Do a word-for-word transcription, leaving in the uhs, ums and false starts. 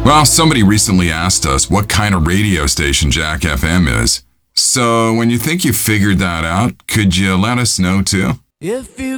Well, somebody recently asked us what kind of radio station Jack F M is. So when you think you figured that out, could you let us know too? If you